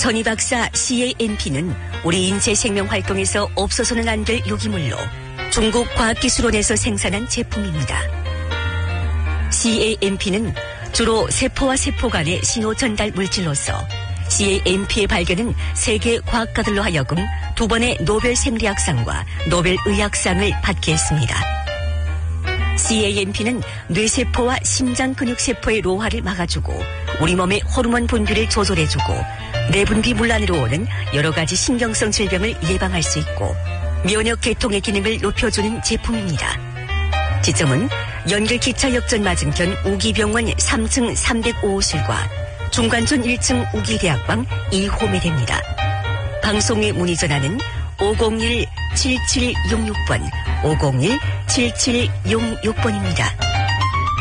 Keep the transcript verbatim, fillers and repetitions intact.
전이박사 씨에이엠피는 우리 인체 생명 활동에서 없어서는 안 될 유기물로 중국 과학기술원에서 생산한 제품입니다. 씨에이엠피는 주로 세포와 세포 간의 신호 전달 물질로서 씨에이엠피의 발견은 세계 과학가들로 하여금 두 번의 노벨 생리학상과 노벨 의학상을 받게 했습니다. 씨에이엠피는 뇌세포와 심장 근육세포의 노화를 막아주고 우리 몸의 호르몬 분비를 조절해주고 내분비 문란으로 오는 여러 가지 신경성 질병을 예방할 수 있고 면역 계통의 기능을 높여주는 제품입니다. 지점은 연결기차 역전 맞은편 우기병원 삼 층 삼공오 호실과 중관촌 일 층 우기대학방 이 호매됩니다. 방송에 문의 전화는 오공일 칠칠육육 번, 오공일 칠칠육육 번입니다.